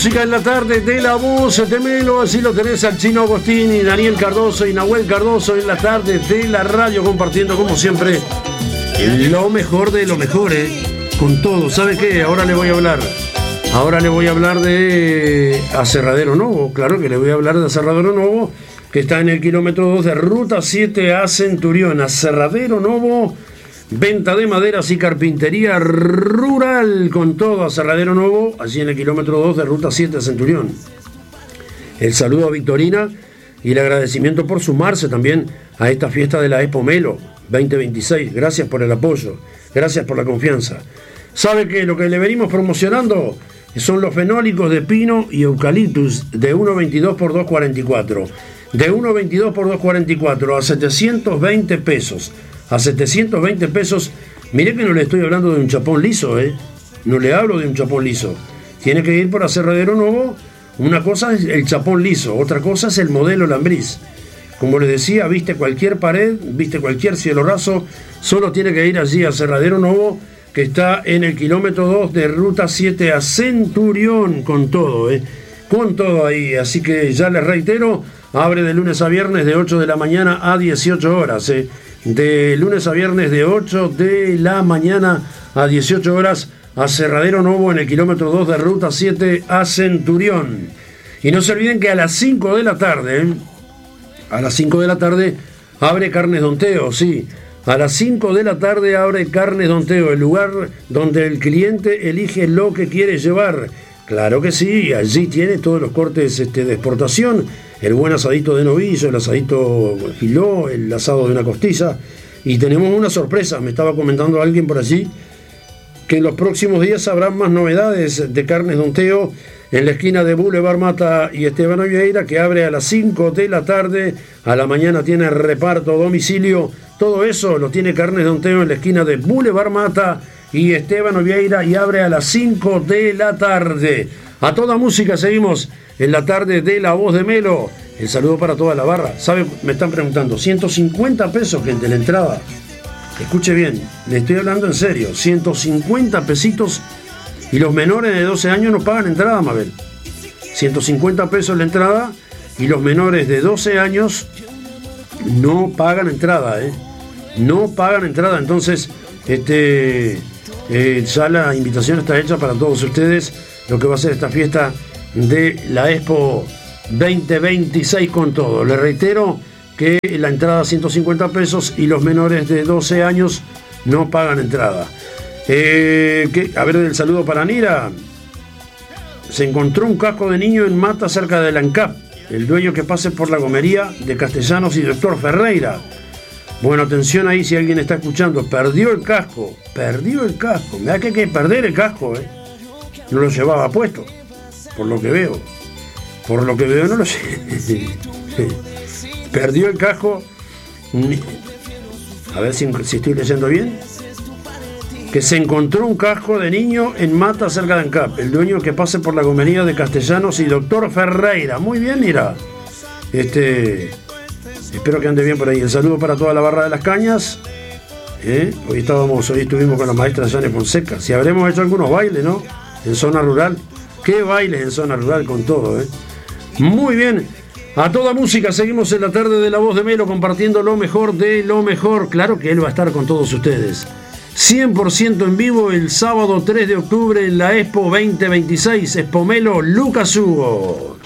Música en la tarde de La Voz de Melo, así lo tenés al Chino Agostini, Daniel Cardoso y Nahuel Cardoso en la tarde de la radio, compartiendo como siempre lo mejor de lo mejor, con todo. ¿Sabe qué? Ahora le voy a hablar de Aserradero Novo. Claro que le voy a hablar de Aserradero Novo, que está en el kilómetro 2 de Ruta 7 a Centurión. Aserradero Novo, venta de maderas y carpintería rural con todo. Aserradero Novo, allí en el kilómetro 2 de Ruta 7 a Centurión. El saludo a Victorina y el agradecimiento por sumarse también a esta fiesta de la Expo Melo 2026. Gracias por el apoyo, gracias por la confianza. ¿Sabe que lo que le venimos promocionando son los fenólicos de pino y eucaliptus de 1.22 por 2.44? De 1.22 por 2.44 a 720 pesos. A 720 pesos, mire que no le estoy hablando de un chapón liso, no le hablo de un chapón liso. Tiene que ir por Aserradero Novo. Una cosa es el chapón liso, otra cosa es el modelo Lambriz. Como les decía, viste cualquier pared, viste cualquier cielo raso, solo tiene que ir allí a Aserradero Novo, que está en el kilómetro 2 de Ruta 7 a Centurión, con todo, con todo ahí. Así que ya les reitero, abre de lunes a viernes de 8 de la mañana a 18 horas, De lunes a viernes de 8 de la mañana a 18 horas, Aserradero Novo en el kilómetro 2 de Ruta 7 a Centurión. Y no se olviden que a las 5 de la tarde, a las 5 de la tarde abre Carnes Don Teo, sí. A las 5 de la tarde abre Carnes Don Teo, el lugar donde el cliente elige lo que quiere llevar. Claro que sí, allí tiene todos los cortes de exportación, el buen asadito de novillo, el asadito filó, el asado de una costilla. Y tenemos una sorpresa, me estaba comentando alguien por allí, que en los próximos días habrá más novedades de Carnes Don Teo en la esquina de Boulevard Mata y Esteban Olveira, que abre a las 5 de la tarde, a la mañana tiene reparto, domicilio, todo eso lo tiene Carnes Don Teo en la esquina de Boulevard Mata y Esteban Olveira, y abre a las 5 de la tarde. A toda música seguimos en la tarde de La Voz de Melo. El saludo para toda la barra. ¿Sabe? Me están preguntando, 150 pesos, gente, la entrada. Escuche bien, le estoy hablando en serio, 150 pesitos, y los menores de 12 años no pagan entrada, Mabel. 150 pesos la entrada, y los menores de 12 años no pagan entrada, no pagan entrada. Entonces, ya la invitación está hecha para todos ustedes, lo que va a ser esta fiesta de la Expo 2026 con todo. Les reitero que la entrada 150 pesos y los menores de 12 años no pagan entrada. A ver, el saludo para Nira. Se encontró un casco de niño en Mata cerca de la ANCAP. El dueño que pase por la gomería de Castellanos y Doctor Ferreira. Bueno, atención ahí si alguien está escuchando. Perdió el casco. Mirá que hay que perder el casco, No lo llevaba puesto. Por lo que veo no lo sé. Perdió el casco. A ver si estoy leyendo bien. Que se encontró un casco de niño en Mata cerca de ANCAP. El dueño que pase por la gomería de Castellanos y Doctor Ferreira. Muy bien, mira. Espero que ande bien por ahí. El saludo para toda la barra de las cañas. Hoy estuvimos con la maestra Jane Fonseca. Si habremos hecho algunos bailes, ¿no? En zona rural. ¿Qué bailes en zona rural con todo, Muy bien. A toda música seguimos en la tarde de La Voz de Melo, compartiendo lo mejor de lo mejor. Claro que él va a estar con todos ustedes. 100% en vivo el sábado 3 de octubre en la Expo 2026. Expo Melo Lucas Hugo.